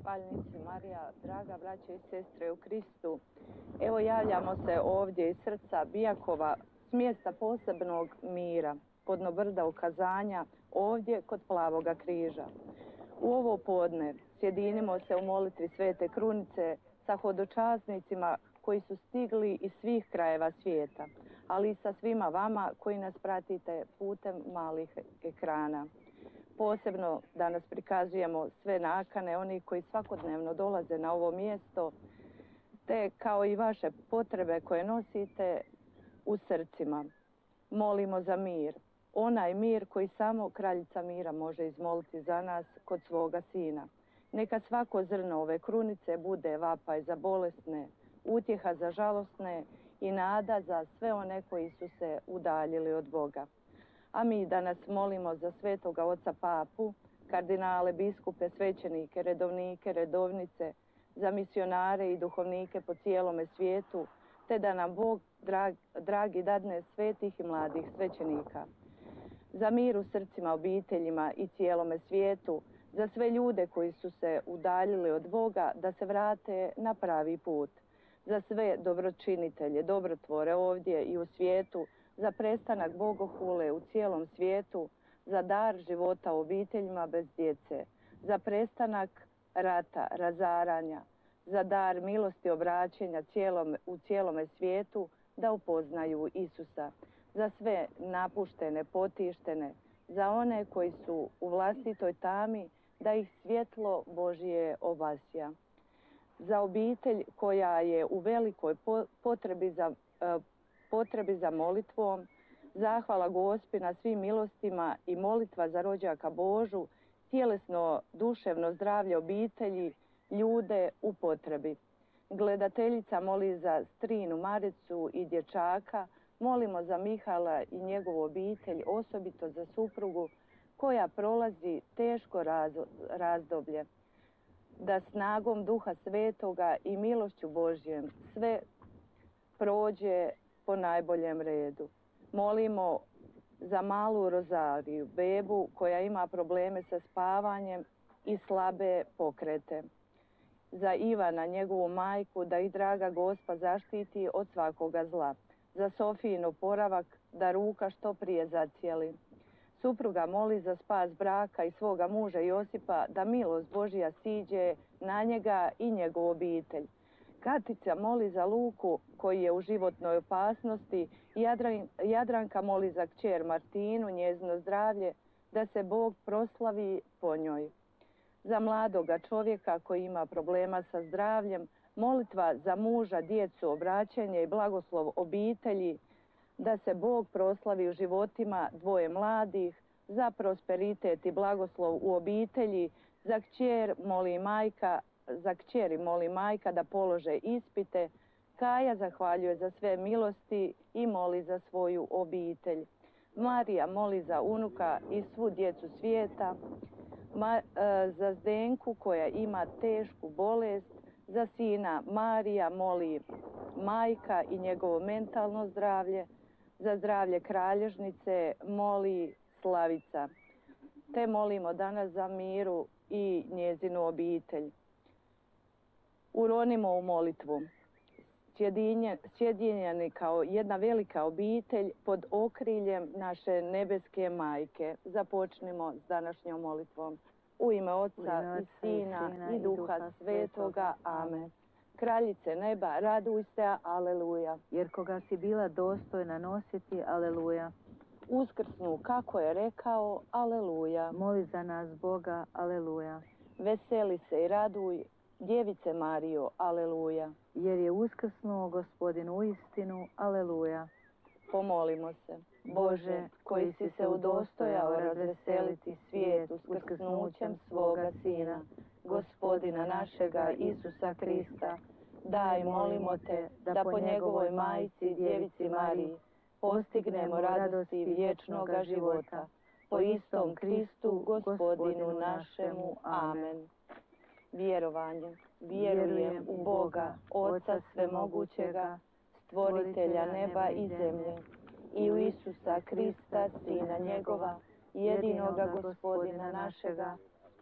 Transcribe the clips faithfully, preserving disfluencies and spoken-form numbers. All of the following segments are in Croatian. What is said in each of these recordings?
Zahvaljnici Marija, draga braće i sestre u Kristu. Evo javljamo se ovdje iz srca Bijakova, s mjesta posebnog mira, podnobrda ukazanja, ovdje kod Plavoga križa. U ovo podne sjedinimo se u molitvi Svete Krunice sa hodočasnicima koji su stigli iz svih krajeva svijeta, ali i sa svima vama koji nas pratite putem malih ekrana. Posebno danas prikazujemo sve nakane onih koji svakodnevno dolaze na ovo mjesto, te kao i vaše potrebe koje nosite u srcima. Molimo za mir, onaj mir koji samo Kraljica mira može izmoliti za nas kod svoga Sina. Neka svako zrno ove krunice bude vapaj za bolesne, utjeha za žalosne i nada za sve one koji su se udaljili od Boga. A mi danas molimo za svetoga oca Papu, kardinale, biskupe, svećenike, redovnike, redovnice, za misionare i duhovnike po cijelome svijetu, te da nam Bog drag, dragi dadne svetih i mladih svećenika. Za mir u srcima, obiteljima i cijelome svijetu, za sve ljude koji su se udaljili od Boga da se vrate na pravi put. Za sve dobročinitelje, dobrotvore ovdje i u svijetu, za prestanak bogohule u cijelom svijetu, za dar života u obiteljima bez djece, za prestanak rata, razaranja, za dar milosti obraćenja cijelom, u cijelome svijetu da upoznaju Isusa, za sve napuštene, potištene, za one koji su u vlastitoj tami da ih svjetlo Božje obasja. Za obitelj koja je u velikoj potrebi za, potrebi za molitvom, zahvala Gospi na svim milostima i molitva za rođaka Božu, tjelesno, duševno zdravlje obitelji, ljude u potrebi. Gledateljica moli za strinu Maricu i dječaka, molimo za Mihala i njegovu obitelj, osobito za suprugu koja prolazi teško razdoblje. Da snagom Duha Svetoga i milošću Božjem sve prođe po najboljem redu. Molimo za malu Rozariju, bebu koja ima probleme sa spavanjem i slabe pokrete. Za Ivana, njegovu majku, da ih draga Gospa zaštiti od svakoga zla. Za Sofijin oporavak, da ruka što prije zacijeli. Supruga moli za spas braka i svoga muža Josipa, da milost Božja siđe na njega i njegovu obitelj. Katica moli za Luku koji je u životnoj opasnosti, Jadran, Jadranka moli za kćer Martinu, njezino zdravlje, da se Bog proslavi po njoj. Za mladoga čovjeka koji ima problema sa zdravljem, molitva za muža, djecu, obraćanje i blagoslov obitelji, da se Bog proslavi u životima dvoje mladih, za prosperitet i blagoslov u obitelji, za kćer moli majka, za kćeri moli majka da polože ispite, Kaja zahvaljuje za sve milosti i moli za svoju obitelj. Marija moli za unuka i svu djecu svijeta, Ma, e, za Zdenku koja ima tešku bolest, za sina Marija moli majka i njegovo mentalno zdravlje, za zdravlje kralježnice moli Slavica. Te molimo danas za miru i njezinu obitelj. Uronimo u molitvu, sjedinjeni kao jedna velika obitelj pod okriljem naše nebeske majke. Započnimo s današnjom molitvom. U ime Oca i Sina i Duha Svetoga. Amen. Kraljice neba, raduj se, aleluja. Jer koga si bila dostojna nositi, aleluja. Uskrsnu, kako je rekao, aleluja. Moli za nas Boga, aleluja. Veseli se i raduj, Djevice Marijo, aleluja. Jer je uskrsnuo Gospodin u istinu, aleluja. Pomolimo se. Bože, koji si se udostojao razveseliti svijet uskrsnućem svoga Sina, Gospodina našega Isusa Krista, daj, molimo te, da po njegovoj majci, Djevici Mariji, postignemo radosti vječnoga života. Po istom Kristu, Gospodinu našemu. Amen. Vjerovanje. Vjerujem u Boga, Oca svemogućega, stvoritelja neba i zemlje, i u Isusa Krista, Sina njegova, jedinoga Gospodina našega,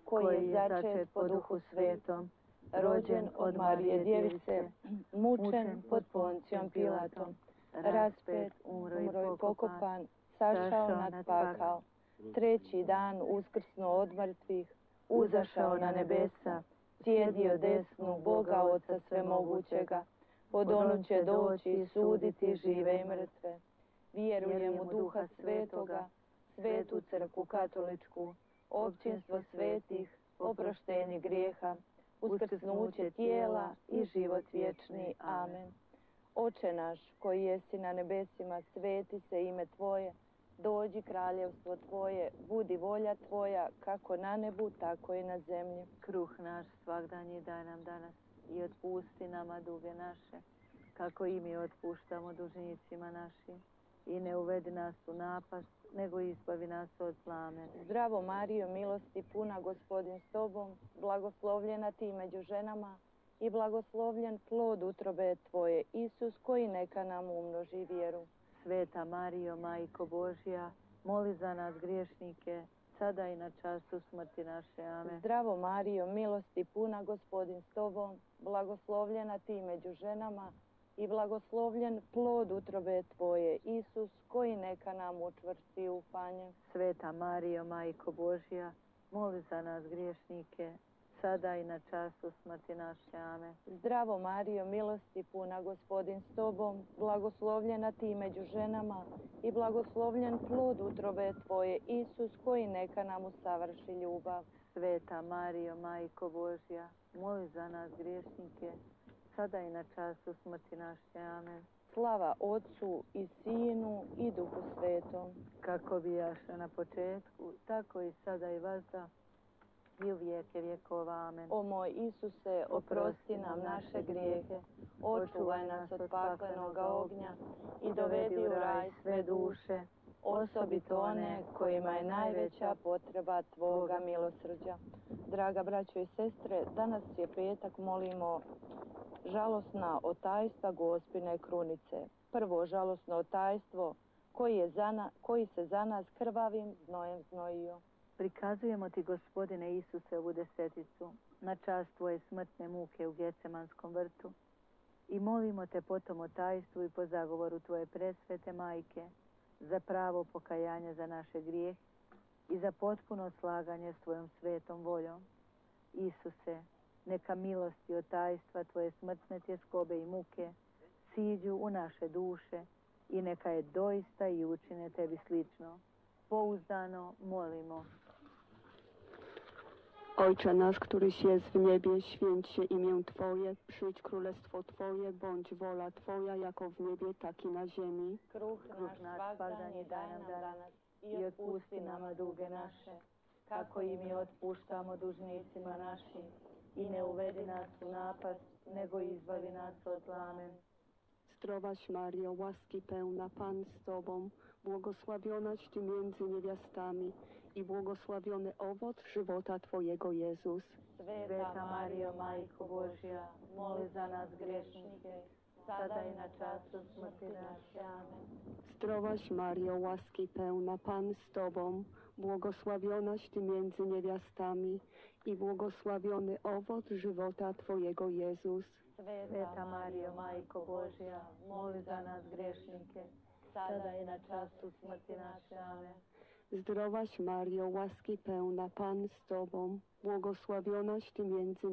koji je začet po Duhu Svetom, rođen od Marije Djevice, mučen pod Poncijom Pilatom, raspet, umro i pokopan, sašao nad pakao, treći dan uskrsnuo od mrtvih, uzašao na nebesa, sjedio desnu Boga Oca Svemogućega, od onu će doći i suditi žive i mrtve. Vjerujem u Duha Svetoga, Svetu Crkvu Katoličku, općinstvo svetih, oproštenje grijeha, uskrsnuće tijela i život vječni. Amen. Oče naš, koji jesi na nebesima, sveti se ime Tvoje, dođi kraljevstvo Tvoje, budi volja Tvoja, kako na nebu, tako i na zemlji. Kruh naš svagdanji daj nam danas i otpusti nama duge naše, kako i mi otpuštamo dužnicima našim. I ne uvedi nas u napast, nego izbavi nas od zla. Amen. Zdravo Marijo, milosti puna, Gospodin s Tobom, blagoslovljena Ti među ženama i blagoslovljen plod utrobe Tvoje, Isus, koji neka nam umnoži vjeru. Sveta Marijo, Majko Božja, moli za nas griješnike, sada i na času smrti naše. Amen. Zdravo Marijo, milosti puna, Gospodin s Tobom, blagoslovljena Ti među ženama i blagoslovljen plod utrobe Tvoje, Isus, koji neka nam učvrsti ufanje. Sveta Marijo, Majko Božja, moli za nas griješnike, sada i na času smrti naše. Amen. Zdravo Marijo, milosti puna, Gospodin s Tobom, blagoslovljena Ti među ženama i blagoslovljen plod utrobe Tvoje, Isus, koji neka nam usavrši ljubav. Sveta Marijo, Majko Božja, moli za nas griješnike, sada i na času smrti naše. Amen. Slava Otcu i Sinu i Duhu Svetom. Kako bijaše na početku, tako i sada i vazda, i u vijeke vjekova. Amen. O moj Isuse, oprosti nam naše grijehe, očuvaj nas od paklenoga ognja i dovedi u raj sve duše, osobito one kojima je najveća potreba Tvoga milosrđa. Draga braćo i sestre, danas je petak, molimo žalosna otajstva Gospine krunice. Prvo žalosno otajstvo koji, je za na, koji se za nas krvavim znojem znojio. Prikazujemo Ti, Gospodine Isuse, ovu deseticu na čast Tvoje smrtne muke u Gecemanskom vrtu i molimo Te po tom otajstvu i po zagovoru Tvoje presvete Majke za pravo pokajanje za naše grijehe i za potpuno slaganje s Tvojom svetom voljom. Isuse, neka milost i otajstva Tvoje smrtne tjeskobe i muke siđu u naše duše i neka je doista i učine Tebi slično. Pouzdano molimo. Ojcze nasz, któryś jest w niebie, święć się imię Twoje, przyjdź królestwo Twoje, bądź wola Twoja, jako w niebie, tak i na ziemi. Kruh naš svagdanji daj nam danas i otpusti nama duge naše, kako i mi otpuštamo dužnicima našim. I ne uvedi nas u napast, nego izbavi nas od zla. Amen. Zdrowaś Mario, łaski pełna, Pan z Tobą, błogosławionaś Ty między niewiastami i błogosławiony owoc żywota Twojego, Jezus. Sveta Marijo, Majko Božja, moli za nas grešnike, sada i na času smrti naše. Amen. Zdrowaś Mario, łaski pełna, Pan z Tobą, błogosławionaś Ty między niewiastami i błogosławiony owoc żywota Twojego, Jezus. Sveta Marijo, Majko Božja, moli za nas grešnike, sada i na času smrti naše. Amen. Zdrowaś Mario, łaski pełna, Pan z Tobą, błogosławionaś Ty między